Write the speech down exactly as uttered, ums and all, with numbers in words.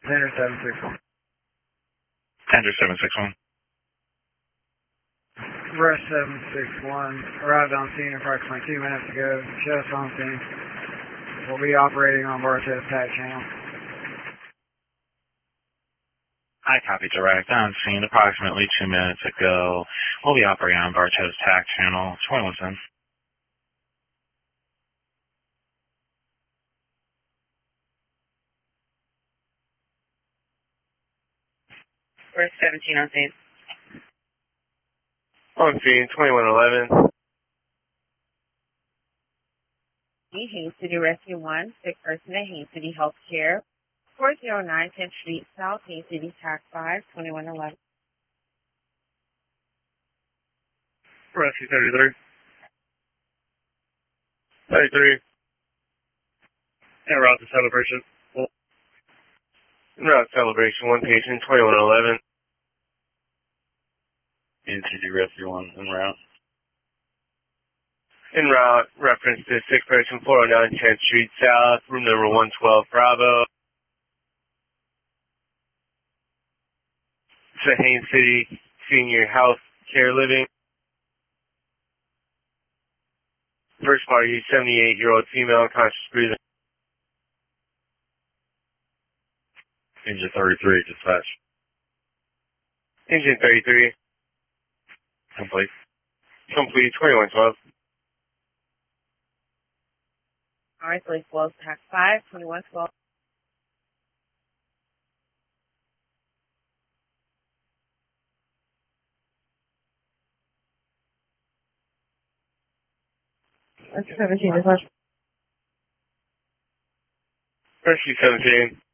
Enter seven six one. Enter seven six one. Rush seven six one arrived on scene approximately two minutes ago. Just on scene. We'll be operating on Bartez Tac Channel. I copy direct. On scene approximately two minutes ago. We'll be operating on Bartez Tac Channel. twenty-one cents. Rush seventeen on scene. On scene, twenty-one eleven. Haines City Rescue one, sick person at Haines City Healthcare, four oh nine tenth Street South, Haines City, Tac five, twenty-one eleven. Rescue thirty-three. thirty-three. En route to celebration. En route to celebration, one patient, twenty-one eleven. N C D Rescue one en route. En route, reference to sick person, four oh nine tenth Street South, room number one twelve Bravo. It's a Haines City Senior Health Care Living. First party, seventy-eight-year-old female, conscious breathing. Engine thirty-three, dispatch. Engine thirty-three. Complete. Complete, twenty-one twelve. Alright, police Wells, Tac five, twenty-one twelve. Rescue seventeen, dispatch. Rescue seventeen.